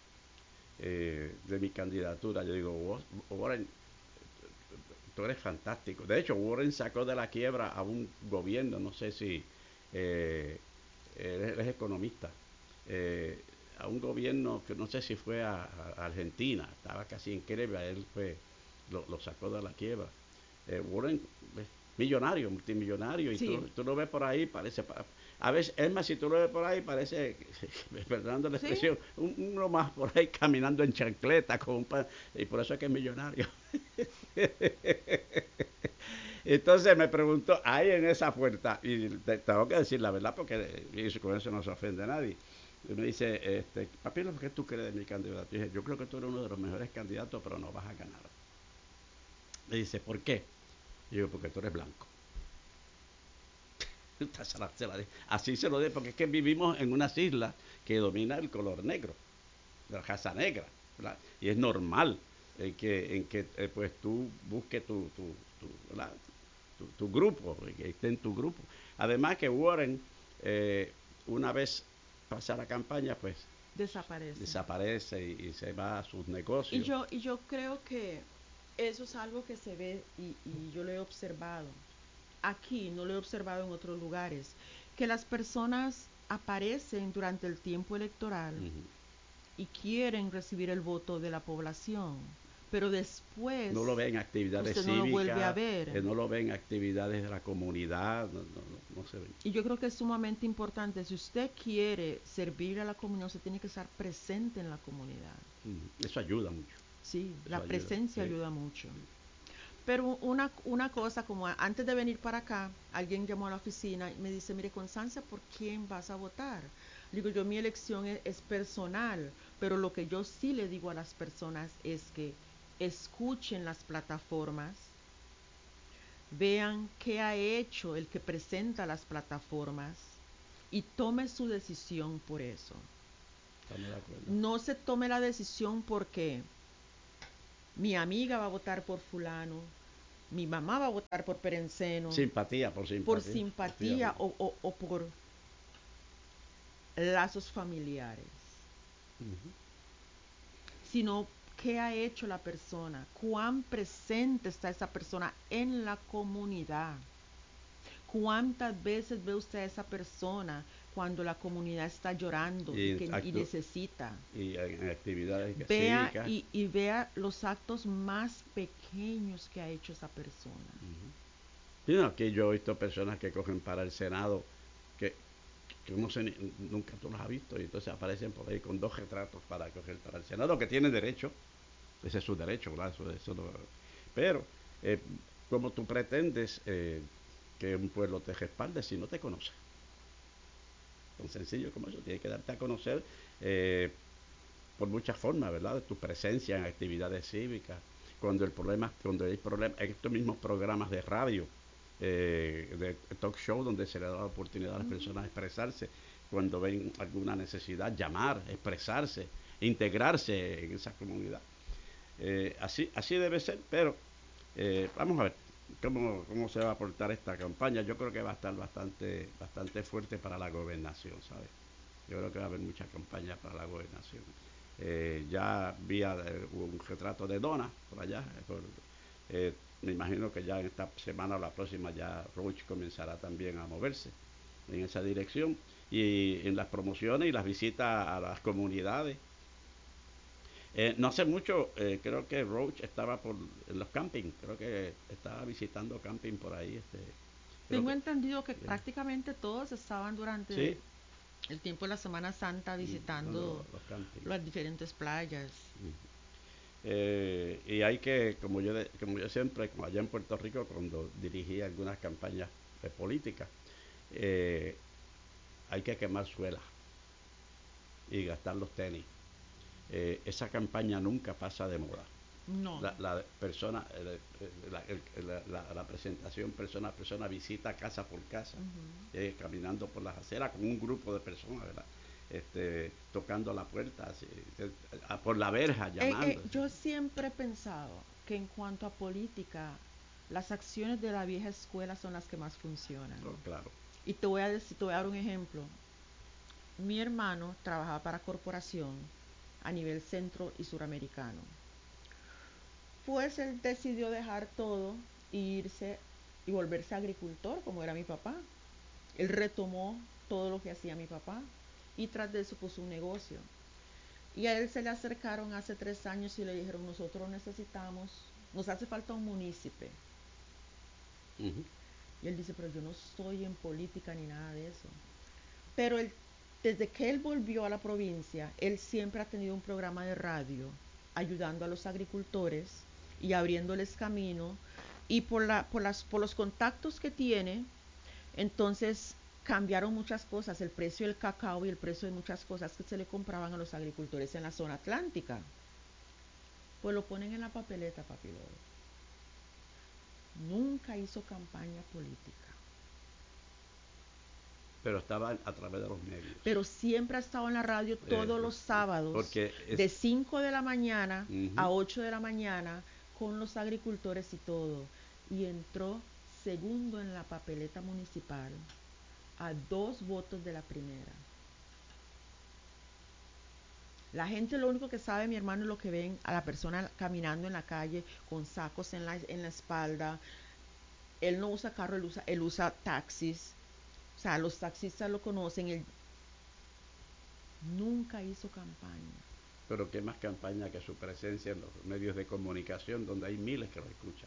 de mi candidatura? Yo digo, Warren, tú eres fantástico. De hecho, Warren sacó de la quiebra a un gobierno, no sé si él es economista, a un gobierno que no sé si fue a Argentina, estaba casi en quiebra, él lo sacó de la quiebra. Warren es millonario, multimillonario, y Sí. tú lo ves por ahí, parece, a veces, es más, si tú lo ves por ahí, parece, perdonando la expresión, uno más por ahí caminando en chancleta, y por eso es que es millonario. Entonces me preguntó ahí en esa puerta, y tengo que decir la verdad porque con eso no se ofende a nadie. Y me dice, papi, ¿qué tú crees de mi candidato? Y dije, yo creo que tú eres uno de los mejores candidatos, pero no vas a ganar. Me dice, ¿por qué? Y yo, porque tú eres blanco. Así se lo dije, porque es que vivimos en unas islas que domina el color negro, la raza negra, ¿verdad? Y es normal en que pues tú busques tu grupo, que esté en tu grupo. Además que Warren, una vez pasa la campaña, pues desaparece y se va a sus negocios. Y yo creo que eso es algo que se ve y yo lo he observado. Aquí no lo he observado en otros lugares, que las personas aparecen durante el tiempo electoral y quieren recibir el voto de la población, pero después no lo ven en actividades usted no lo vuelve a cívicas, ver. no lo ven en actividades de la comunidad, no se ven. Y yo creo que es sumamente importante, si usted quiere servir a la comunidad, usted tiene que estar presente en la comunidad. Eso ayuda mucho. Sí, Eso la presencia ayuda mucho. Sí. Pero una cosa, como antes de venir para acá, alguien llamó a la oficina y me dice, mire, Constanza, ¿por quién vas a votar? Digo, mi elección es personal, pero lo que yo sí le digo a las personas es que escuchen las plataformas, vean qué ha hecho el que presenta las plataformas y tome su decisión por eso. Estamos de acuerdo. No se tome la decisión porque mi amiga va a votar por fulano, mi mamá va a votar por Perenceno, Simpatía, por simpatía. por simpatía o por lazos familiares, sino qué ha hecho la persona, cuán presente está esa persona en la comunidad, cuántas veces ve usted a esa persona cuando la comunidad está llorando y necesita. Y en actividades Vea cívicas. y vea los actos más pequeños que ha hecho esa persona. Sí, no, aquí yo he visto personas que cogen para el Senado que uno nunca tú los has visto y entonces aparecen por ahí con 2 retratos para coger para el Senado, que tienen derecho, ese es su derecho, ¿verdad? Pero, ¿cómo tú pretendes que un pueblo te respalde si no te conoce? Tan sencillo como eso, tiene que darte a conocer por muchas formas, ¿verdad? De tu presencia en actividades cívicas, cuando hay problemas, en estos mismos programas de radio, de talk show, donde se le da la oportunidad a las personas de expresarse, cuando ven alguna necesidad, llamar, expresarse, integrarse en esa comunidad. Así debe ser, pero vamos a ver cómo se va a aportar esta campaña. Yo creo que va a estar bastante fuerte para la gobernación, ¿sabes? Yo creo que va a haber mucha campaña para la gobernación. Ya vi un retrato de Donna por allá. Me imagino que ya en esta semana o la próxima ya Roach comenzará también a moverse en esa dirección. Y en las promociones y las visitas a las comunidades. No hace mucho, creo que Roach estaba en los camping, creo que estaba visitando camping por ahí. Tengo entendido que prácticamente todos estaban durante el tiempo de la Semana Santa visitando las diferentes playas. Y hay que, como yo siempre, como allá en Puerto Rico, cuando dirigí algunas campañas políticas, hay que quemar suelas y gastar los tenis. Esa campaña nunca pasa de moda. No. La persona, la presentación persona a persona, visita casa por casa, caminando por las aceras con un grupo de personas, ¿verdad? Tocando la puerta, así, por la verja, llamando. Yo siempre he pensado que en cuanto a política, las acciones de la vieja escuela son las que más funcionan. Oh, claro. Y te voy a dar un ejemplo. Mi hermano trabajaba para corporación a nivel centro y suramericano. Pues él decidió dejar todo e irse y volverse agricultor, como era mi papá. Él retomó todo lo que hacía mi papá y tras de eso puso un negocio. Y a él se le acercaron hace 3 años y le dijeron, nosotros nos hace falta un munícipe. Y él dice, pero yo no estoy en política ni nada de eso. Pero desde que él volvió a la provincia, él siempre ha tenido un programa de radio ayudando a los agricultores y abriéndoles camino. Y por los contactos que tiene, entonces cambiaron muchas cosas, el precio del cacao y el precio de muchas cosas que se le compraban a los agricultores en la zona atlántica. Pues lo ponen en la papeleta, papi Loro. Nunca hizo campaña política. Pero estaba a través de los medios. Pero siempre ha estado en la radio todos los sábados, de 5 de la mañana a 8 de la mañana, con los agricultores y todo. Y entró segundo en la papeleta municipal, a 2 votos de la primera. La gente lo único que sabe, mi hermano, es lo que ven a la persona caminando en la calle con sacos en la espalda. Él no usa carro, él usa taxis. O sea, los taxistas lo conocen. Él nunca hizo campaña. Pero qué más campaña que su presencia en los medios de comunicación, donde hay miles que lo escuchan.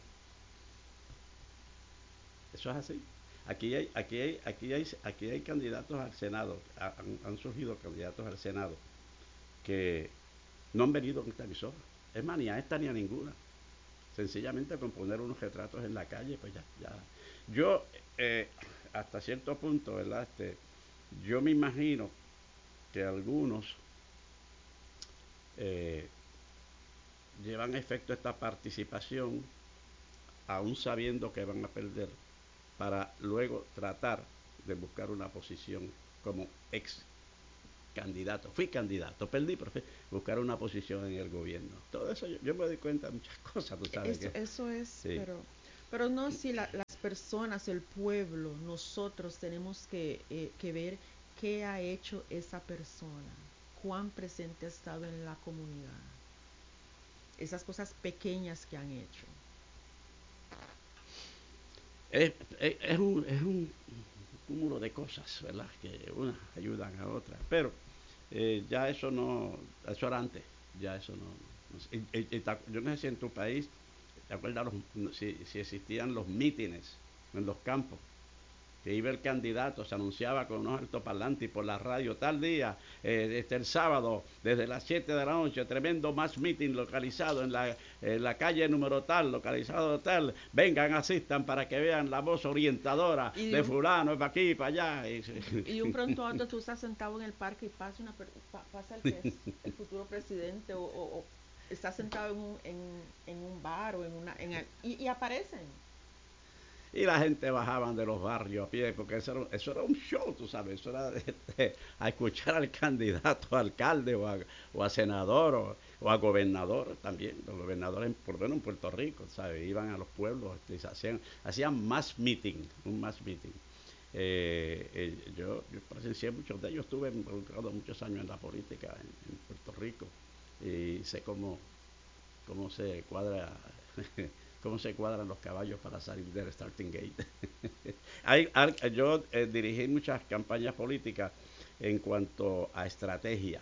Eso es así. Aquí hay candidatos al Senado, han surgido candidatos al Senado que no han venido a esta emisora. Es más, ni a esta ni a ninguna. Sencillamente con poner unos retratos en la calle, pues ya. Yo, hasta cierto punto, ¿verdad? Yo me imagino que algunos llevan a efecto esta participación, aún sabiendo que van a perder, para luego tratar de buscar una posición como ex candidato. Fui candidato, perdí, pero buscar una posición en el gobierno. Todo eso yo me doy cuenta de muchas cosas, tú sabes. Eso es, sí. pero no, si las personas, el pueblo, nosotros tenemos que ver qué ha hecho esa persona, cuán presente ha estado en la comunidad, esas cosas pequeñas que han hecho. Es un cúmulo de cosas, ¿verdad? Que unas ayudan a otras, pero ya eso no, eso era antes, ya eso no. Yo no sé si en tu país, ¿te acuerdas si existían los mítines en los campos? Que iba el candidato, se anunciaba con unos altoparlantes y por la radio, tal día, el sábado, desde las 7 de la noche, tremendo mass meeting localizado en la calle número tal, localizado tal, vengan, asistan para que vean la voz orientadora de fulano, para aquí, para allá. Y de un pronto a otro tú estás sentado en el parque y pasa el que es el futuro presidente o está sentado en un bar o y aparecen. Y la gente bajaban de los barrios a pie, porque eso era un show, tú sabes, eso era a escuchar al candidato a alcalde o a senador o a gobernador también. Los gobernadores, por lo menos en Puerto Rico, ¿sabes? Iban a los pueblos, hacían mass meeting, un mass meeting. Yo presencié muchos de ellos, estuve involucrado muchos años en la política en Puerto Rico y sé cómo se cuadra cómo se cuadran los caballos para salir del starting gate. Yo dirigí muchas campañas políticas en cuanto a estrategia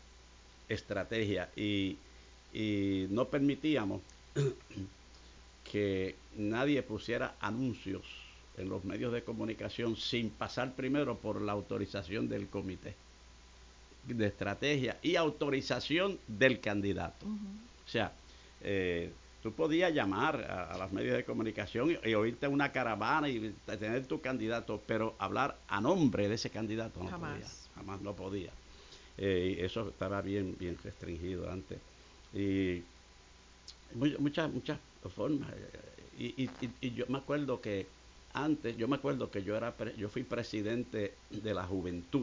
y no permitíamos que nadie pusiera anuncios en los medios de comunicación sin pasar primero por la autorización del comité de estrategia y autorización del candidato. O sea, tú podías llamar a los medios de comunicación y oírte una caravana y tener tu candidato, pero hablar a nombre de ese candidato no podía, jamás no podía. Y eso estaba bien restringido antes. Y muchas formas. Y yo me acuerdo que antes, yo fui presidente de la juventud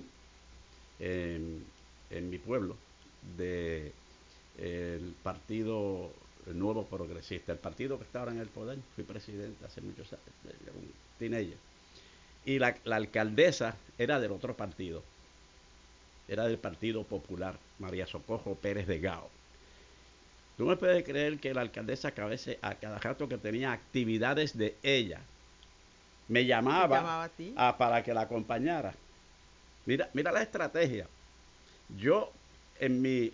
en mi pueblo, de el Partido Nuevo Progresista, el partido que está ahora en el poder. Fui presidente hace muchos años, un teenager. Y la alcaldesa era del otro partido, era del Partido Popular, María Socorro Pérez de Gao. ¿Tú me puedes creer que la alcaldesa a cada rato que tenía actividades de ella, me llamaba para que la acompañara? Mira la estrategia. Yo en mi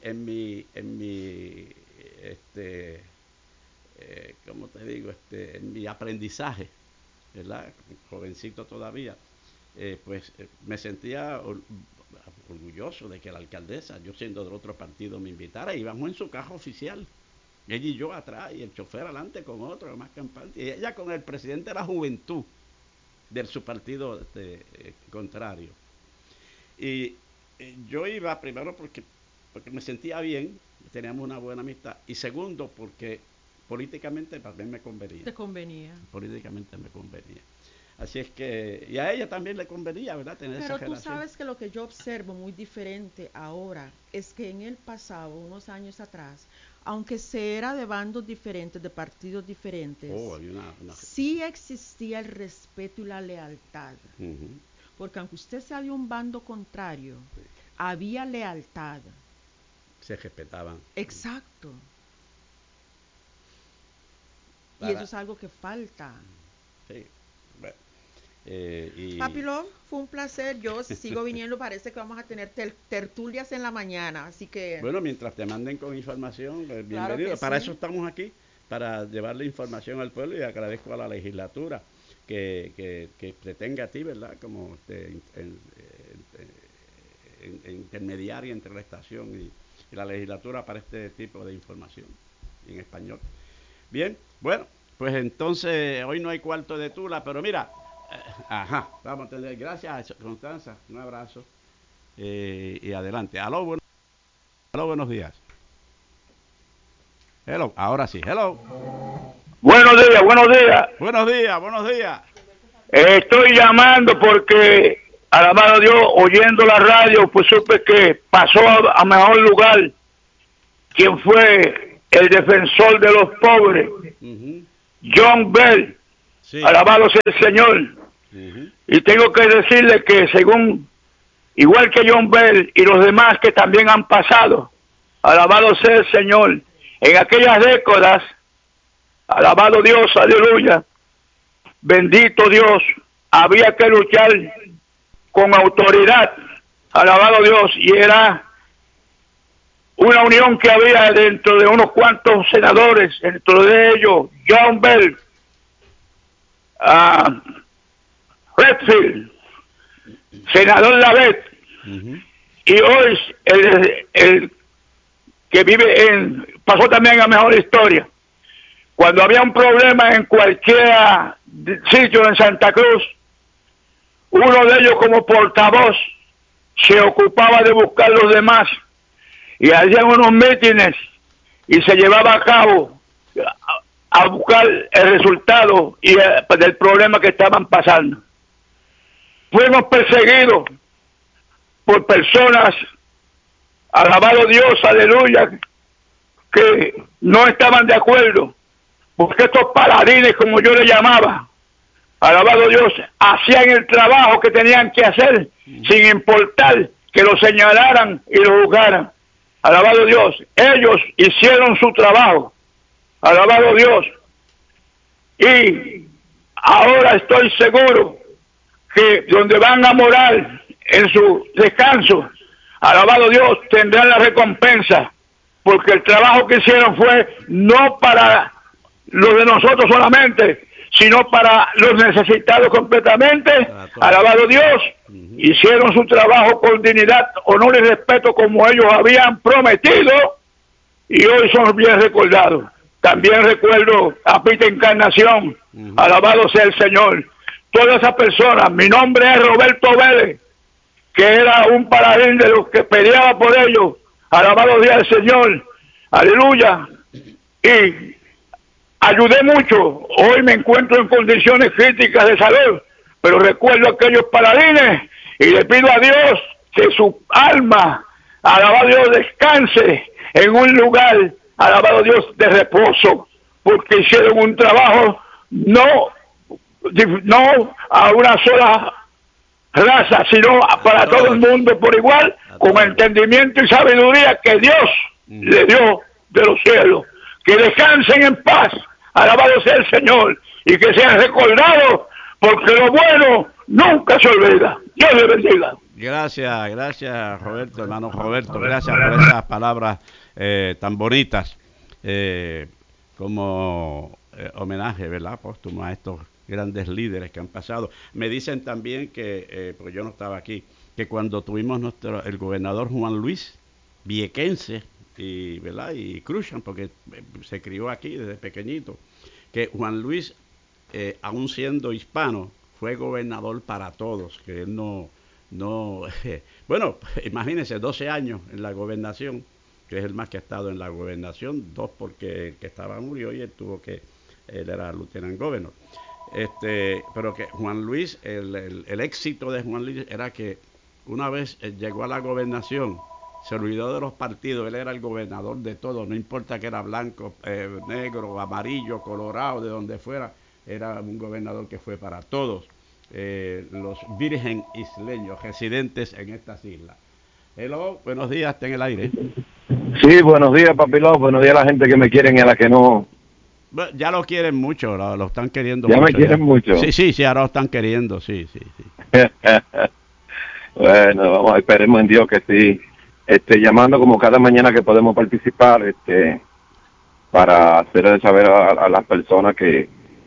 ¿cómo te digo? En mi aprendizaje, ¿verdad? Jovencito todavía, me sentía orgulloso de que la alcaldesa, yo siendo del otro partido, me invitara. Íbamos en su carro oficial, ella y yo atrás y el chofer adelante con otro más campante, y ella con el presidente de la juventud de su partido contrario. Y yo iba primero porque me sentía bien, teníamos una buena amistad, y segundo porque políticamente también me convenía. Te convenía. Políticamente me convenía. Así es que, y a ella también le convenía, ¿verdad? Tener esa relación. Pero tú sabes que lo que yo observo muy diferente ahora es que en el pasado, unos años atrás, aunque se era de bandos diferentes, de partidos diferentes, sí existía el respeto y la lealtad. Porque aunque usted sea de un bando contrario, había lealtad. Se respetaban. Exacto. Y eso es algo que falta. Sí. Bueno, Papi Love, fue un placer. Yo sigo viniendo. Parece que vamos a tener tertulias en la mañana. Así que. Bueno, mientras te manden con información, bienvenido. Claro para sí. eso estamos aquí, para llevarle información al pueblo, y agradezco a la legislatura que te tenga a ti, ¿verdad? Como intermediaria entre la estación y la legislatura para este tipo de información en español. Bien, bueno, pues entonces hoy no hay cuarto de Tula, pero mira, vamos a tener, gracias Constanza, un abrazo y adelante. Aló, buenos días. Hello, ahora sí, hello. Buenos días, buenos días. Buenos días, buenos días. Estoy llamando porque, alabado Dios, oyendo la radio, pues supe que pasó a mejor lugar quien fue el defensor de los pobres, John Bell. Sí. Alabado sea el Señor. Y tengo que decirle que según, igual que John Bell y los demás que también han pasado, alabado sea el Señor, en aquellas décadas, alabado Dios, aleluya, bendito Dios, había que luchar con autoridad, alabado Dios, y era una unión que había dentro de unos cuantos senadores, dentro de ellos John Bell, Redfield, senador Lavette, y hoy el que vive pasó también a mejor historia. Cuando había un problema en cualquier sitio en Santa Cruz, uno de ellos como portavoz se ocupaba de buscar los demás y hacían unos mítines y se llevaba a cabo a buscar el resultado y del problema que estaban pasando. Fuimos perseguidos por personas, alabado Dios, aleluya, que no estaban de acuerdo, porque estos paladines, como yo les llamaba, alabado Dios, hacían el trabajo que tenían que hacer, sin importar que lo señalaran y lo juzgaran. Alabado Dios, ellos hicieron su trabajo, alabado Dios, y ahora estoy seguro que donde van a morar en su descanso, alabado Dios, tendrán la recompensa, porque el trabajo que hicieron fue no para los de nosotros solamente, sino para los necesitados completamente. Alabado Dios, hicieron su trabajo con dignidad, honor y respeto como ellos habían prometido, y hoy son bien recordados. También recuerdo a Pita Encarnación, alabado sea el Señor. Todas esas personas, mi nombre es Roberto Vélez, que era un paladín de los que peleaba por ellos, alabado sea el Señor, aleluya, y ayudé mucho. Hoy me encuentro en condiciones críticas de salud, pero recuerdo a aquellos paladines y le pido a Dios que su alma, alabado Dios, descanse en un lugar, alabado Dios, de reposo, porque hicieron un trabajo no a una sola raza, sino para todo el mundo por igual, con entendimiento y sabiduría que Dios le dio de los cielos. Que descansen en paz, alabado sea el Señor, y que sean recordados, porque lo bueno nunca se olvida. Dios le bendiga. Gracias Roberto, hermano Roberto, gracias por esas palabras tan bonitas, como homenaje, ¿verdad?, póstumo a estos grandes líderes que han pasado. Me dicen también que, porque yo no estaba aquí, que cuando tuvimos el gobernador Juan Luis Viequense, y ¿verdad?, y Cruzan, porque se crió aquí desde pequeñito, que Juan Luis, aún siendo hispano, fue gobernador para todos, que él no bueno, imagínense, 12 años en la gobernación, que es el más que ha estado en la gobernación, 2 porque el que estaba murió y él era lieutenant governor. Pero que Juan Luis, el éxito de Juan Luis era que una vez llegó a la gobernación, se olvidó de los partidos, él era el gobernador de todo, no importa que era blanco, negro, amarillo, colorado, de donde fuera, era un gobernador que fue para todos los virgen isleños residentes en estas islas. Hello, buenos días, está en el aire. Sí, buenos días, Papilón, buenos días a la gente que me quieren y a la que no. Bueno, ya lo quieren mucho, lo están queriendo ya mucho. ¿Ya me quieren mucho? Sí, ahora lo están queriendo, sí. Bueno, vamos, esperemos en Dios que sí. Llamando como cada mañana que podemos participar, para hacer saber a las personas que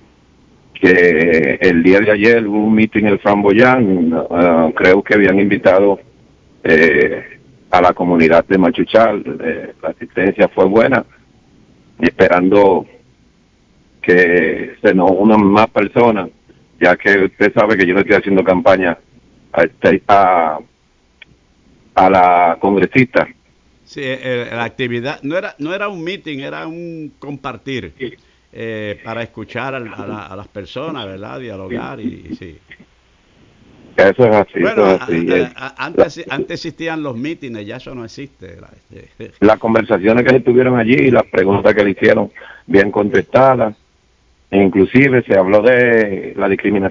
el día de ayer hubo un meeting en el Flamboyán, creo que habían invitado a la comunidad de Machuchal, la asistencia fue buena, esperando que se nos unan más personas, ya que usted sabe que yo no estoy haciendo campaña a la congresista, Sí, la actividad no era un meeting, era un compartir para escuchar a las personas, ¿verdad? Dialogar y sí. Eso es así, Bueno, eso es así. antes existían los mítines, ya eso no existe. Las conversaciones que se tuvieron allí y las preguntas que le hicieron bien contestadas, e inclusive se habló de la discriminación